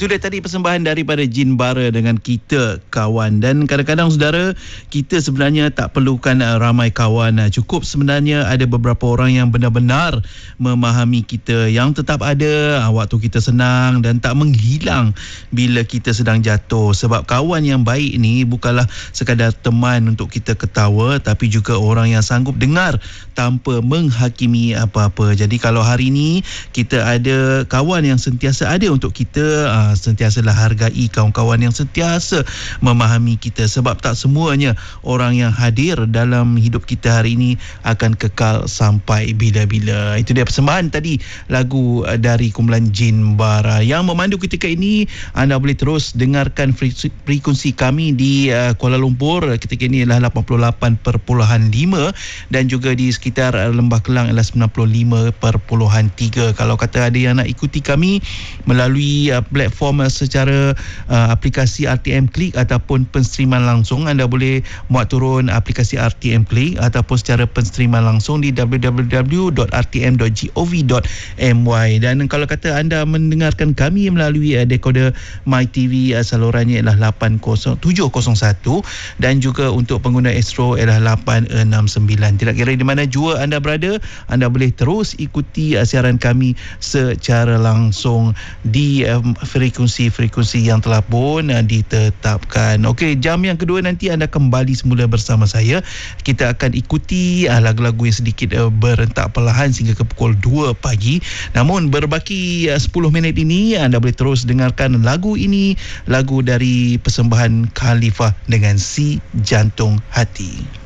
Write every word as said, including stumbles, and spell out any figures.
Itu dia tadi persembahan daripada Jin Bara dengan Kita Kawan. Dan kadang-kadang saudara, kita sebenarnya tak perlukan uh, ramai kawan. Uh, cukup sebenarnya ada beberapa orang yang benar-benar memahami kita, yang tetap ada uh, waktu kita senang dan tak menghilang bila kita sedang jatuh. Sebab kawan yang baik ni bukanlah sekadar teman untuk kita ketawa, tapi juga orang yang sanggup dengar tanpa menghakimi apa-apa. Jadi kalau hari ini kita ada kawan yang sentiasa ada untuk kita, uh, sentiasalah hargai kawan-kawan yang sentiasa memahami kita, sebab tak semuanya orang yang hadir dalam hidup kita hari ini akan kekal sampai bila-bila. Itu dia persembahan tadi, lagu uh, dari kumpulan Jin Bara. Yang memandu ketika ini, anda boleh terus dengarkan frekuensi kami di uh, Kuala Lumpur ketika ini adalah lapan puluh lapan perpuluhan lima dan juga di sekitar uh, Lembah Kelang adalah sembilan puluh lima perpuluhan tiga. Kalau kata ada yang nak ikuti kami melalui uh, platform uh, secara uh, aplikasi R T M Click ataupun penstreaman langsung, anda boleh muat turun aplikasi R T M Click ataupun secara penstreaman langsung di w w w dot r t m dot gov dot m y. Dan kalau kata anda mendengarkan kami melalui uh, dekoder MyTV, uh, salurannya ialah lapan kosong tujuh kosong satu dan juga untuk pengguna Astro ialah lapan enam sembilan. Tidak kira di mana jua anda berada, anda boleh terus ikuti uh, siaran kami secara langsung di um, frekuensi-frekuensi yang telah pun uh, ditetapkan. Okey, jam yang kedua nanti anda kembali semula bersama saya. Kita akan ikuti uh, lagu-lagu yang sedikit uh, berentak perlahan sehingga ke pukul dua pagi. Namun berbaki uh, sepuluh minit ini anda boleh terus dengarkan lagu ini, lagu dari persembahan Khalifah dengan Si Jantung Hati.